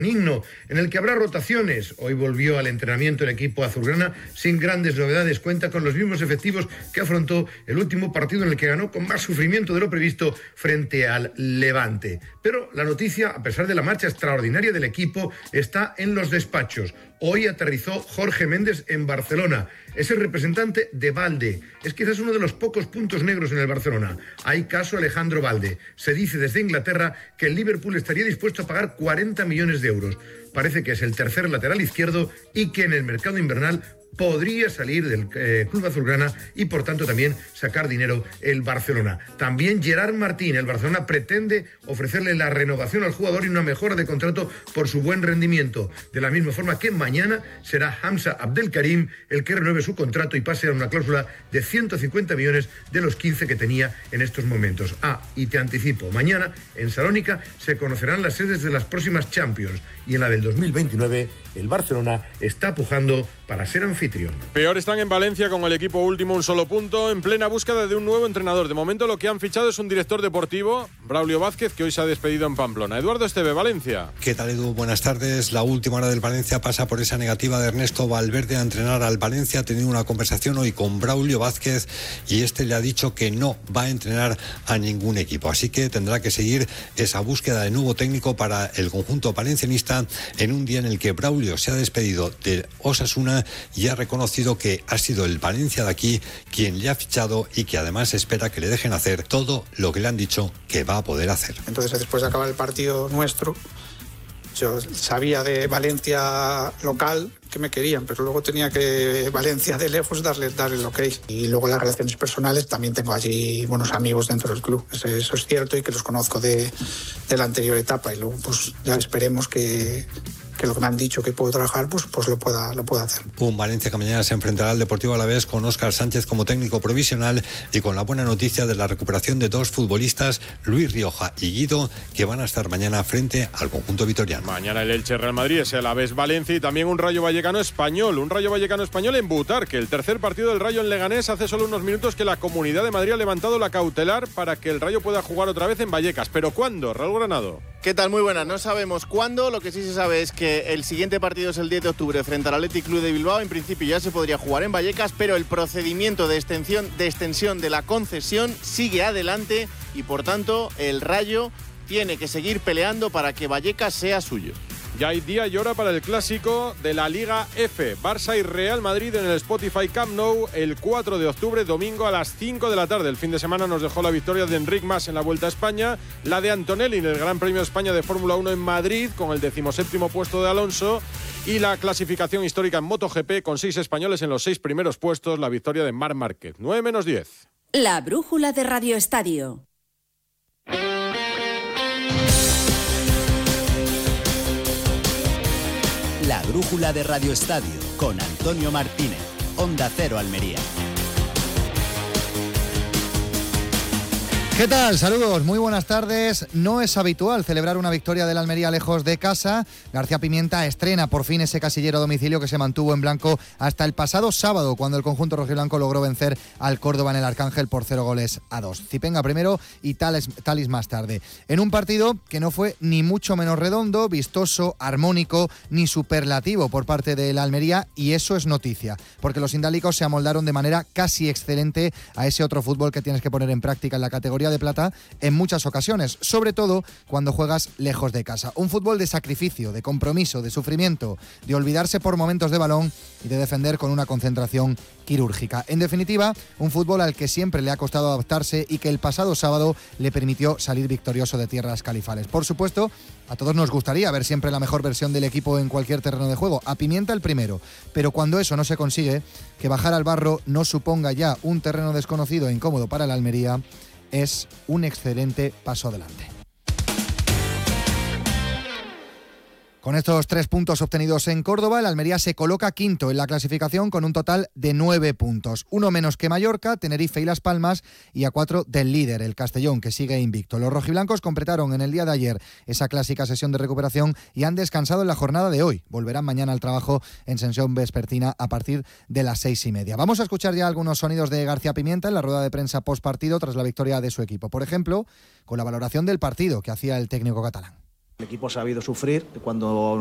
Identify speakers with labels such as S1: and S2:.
S1: himno en el que habrá rotaciones. Hoy volvió al entrenamiento el equipo azulgrana sin grandes novedades. Cuenta con los mismos efectivos que afrontó el último partido en el que ganó con más sufrimiento de lo previsto frente al Levante. Pero la noticia, a pesar de la marcha extraordinaria del equipo, está en los despachos. Hoy aterrizó Jorge Méndez en Barcelona. Es el representante de Valde. Es quizás uno de los pocos puntos negros en el Barcelona. Hay caso Alejandro Valde. Se dice desde Inglaterra que el Liverpool estaría dispuesto a pagar 40 millones de euros. Parece que es el tercer lateral izquierdo y que en el mercado invernal podría salir del club azulgrana y por tanto también sacar dinero el Barcelona. También Gerard Martín, el Barcelona pretende ofrecerle la renovación al jugador y una mejora de contrato por su buen rendimiento. De la misma forma que mañana será Hamza Abdelkarim el que renueve su contrato y pase a una cláusula de 150 millones de los 15 que tenía en estos momentos. Y te anticipo, mañana en Salónica se conocerán las sedes de las próximas Champions y en la del 2029 el Barcelona está pujando para ser anfitrión.
S2: Peor están en Valencia con el equipo último, un solo punto, en plena búsqueda de un nuevo entrenador. De momento lo que han fichado es un director deportivo, Braulio Vázquez, que hoy se ha despedido en Pamplona. Eduardo Esteve, Valencia.
S3: ¿Qué tal, Edu? Buenas tardes. La última hora del Valencia pasa por esa negativa de Ernesto Valverde a entrenar al Valencia. Ha tenido una conversación hoy con Braulio Vázquez y este le ha dicho que no va a entrenar a ningún equipo. Así que tendrá que seguir esa búsqueda de nuevo técnico para el conjunto valencianista en un día en el que Braulio se ha despedido de Osasuna y ha reconocido que ha sido el Valencia de aquí quien le ha fichado y que además espera que le dejen hacer todo lo que le han dicho que va a poder hacer.
S4: Entonces, después de acabar el partido nuestro, yo sabía de Valencia local que me querían, pero luego tenía que Valencia de lejos darle el ok. Y luego las relaciones personales, también tengo allí buenos amigos dentro del club. Eso es cierto y que los conozco de la anterior etapa. Y luego pues ya esperemos que lo que me han dicho que puedo trabajar, pues lo pueda hacer.
S3: Un Valencia que mañana se enfrentará al Deportivo Alavés con Óscar Sánchez como técnico provisional y con la buena noticia de la recuperación de dos futbolistas, Luis Rioja y Guido, que van a estar mañana frente al conjunto vitoriano.
S2: Mañana el Elche Real Madrid, es el Alavés Valencia y también un Rayo Vallecano español. Un Rayo Vallecano español en Butarque. El tercer partido del Rayo en Leganés. Hace solo unos minutos que la Comunidad de Madrid ha levantado la cautelar para que el Rayo pueda jugar otra vez en Vallecas. ¿Pero cuándo, Raúl Granado?
S5: ¿Qué tal? Muy buenas. No sabemos cuándo. Lo que sí se sabe es que el siguiente partido es el 10 de octubre frente al Athletic Club de Bilbao. En principio ya se podría jugar en Vallecas, pero el procedimiento de extensión de la concesión sigue adelante y por tanto el Rayo tiene que seguir peleando para que Vallecas sea suyo.
S2: Ya hay día y hora para el clásico de la Liga F. Barça y Real Madrid en el Spotify Camp Nou el 4 de octubre, domingo a las 5 de la tarde. El fin de semana nos dejó la victoria de Enric Mas en la Vuelta a España, la de Antonelli en el Gran Premio de España de Fórmula 1 en Madrid con el 17º puesto de Alonso y la clasificación histórica en MotoGP con 6 españoles en los 6 primeros puestos, la victoria de Marc Márquez. 9-10.
S6: La brújula de Radio Estadio.
S7: La brújula de Radio Estadio con Antonio Martínez, Onda Cero Almería.
S8: ¿Qué tal? Saludos, muy buenas tardes. No es habitual celebrar una victoria del Almería lejos de casa. García Pimienta estrena por fin ese casillero a domicilio que se mantuvo en blanco hasta el pasado sábado, cuando el conjunto rojiblanco logró vencer al Córdoba en el Arcángel por 0-2. Zipenga primero y Talis más tarde. En un partido que no fue ni mucho menos redondo, vistoso, armónico, ni superlativo por parte del Almería, y eso es noticia, porque los indálicos se amoldaron de manera casi excelente a ese otro fútbol que tienes que poner en práctica en la categoría de plata en muchas ocasiones, sobre todo cuando juegas lejos de casa. Un fútbol de sacrificio, de compromiso, de sufrimiento, de olvidarse por momentos de balón y de defender con una concentración quirúrgica. En definitiva, un fútbol al que siempre le ha costado adaptarse y que el pasado sábado le permitió salir victorioso de tierras califales. Por supuesto, a todos nos gustaría ver siempre la mejor versión del equipo en cualquier terreno de juego, a Pimienta el primero, pero cuando eso no se consigue, que bajar al barro no suponga ya un terreno desconocido e incómodo para el Almería, es un excelente paso adelante. Con estos 3 puntos obtenidos en Córdoba, el Almería se coloca quinto en la clasificación con un total de 9 puntos. Uno menos que Mallorca, Tenerife y Las Palmas, y a 4 del líder, el Castellón, que sigue invicto. Los rojiblancos completaron en el día de ayer esa clásica sesión de recuperación y han descansado en la jornada de hoy. Volverán mañana al trabajo en sesión vespertina a partir de las 6:30. Vamos a escuchar ya algunos sonidos de García Pimienta en la rueda de prensa post partido tras la victoria de su equipo. Por ejemplo, con la valoración del partido que hacía el técnico catalán.
S9: El equipo ha sabido sufrir cuando